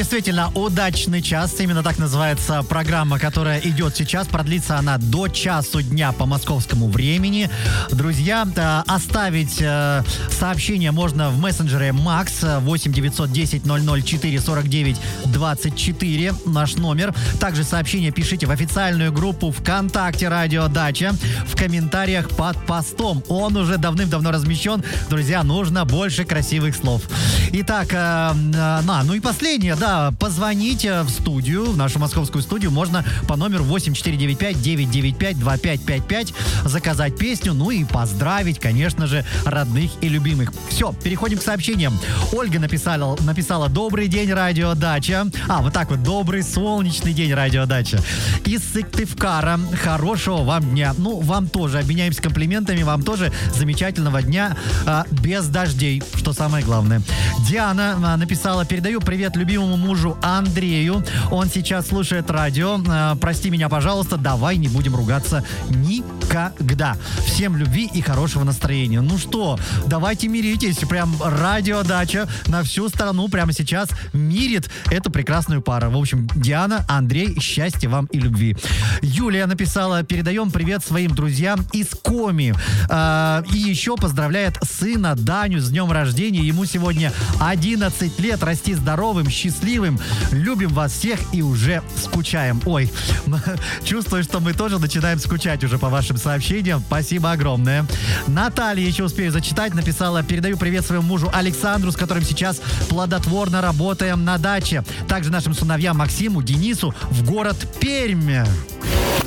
действительно удачный час. Именно так называется программа, которая идет сейчас. Продлится она до часу дня по московскому времени. Друзья, оставить сообщение можно в мессенджере Max 8 910 004 49 24. Наш номер. Также сообщение пишите в официальную группу ВКонтакте «Радио Дача» в комментариях под постом. Он уже давным-давно размещен. Друзья, нужно больше красивых слов. Итак, ну и последнее, да, позвоните в студию, в нашу московскую студию, можно по номеру 8495-995-2555 заказать песню, ну и поздравить, конечно же, родных и любимых. Все, переходим к сообщениям. Ольга написала «Добрый день, Радио Дача». Вот так вот, добрый солнечный день, Радио Дача. Из Сыктывкара. Хорошего вам дня. Ну, вам тоже. Обменяемся комплиментами. Вам тоже замечательного дня без дождей, что самое главное. Диана написала: передаю привет любимому мужу Андрею. Он сейчас слушает радио. Прости меня, пожалуйста, давай не будем ругаться никогда. Всем любви и хорошего настроения. Ну что, давайте миритесь. Прям Радио Дача на всю страну прямо сейчас мирит эту прекрасную пару. В общем, Диана, Андрей, счастья вам и любви. Юлия написала: передаем привет своим друзьям из Коми. И еще поздравляет сына Даню с днем рождения. Ему сегодня 11 лет. Расти здоровым, счастливым. Любим вас всех и уже скучаем. Ой, чувствую, что мы тоже начинаем скучать уже по вашим сообщениям. Спасибо огромное. Наталья, еще успею зачитать, написала: передаю привет своему мужу Александру, с которым сейчас плодотворно работаем на даче. Также нашим сыновьям Максиму, Денису в город Пермь.